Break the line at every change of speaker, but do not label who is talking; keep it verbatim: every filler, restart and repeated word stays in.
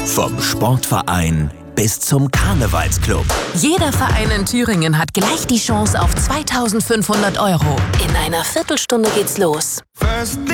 Vom Sportverein bis zum Karnevalsclub.
Jeder Verein in Thüringen hat gleich die Chance auf zweitausendfünfhundert Euro. In einer Viertelstunde geht's los.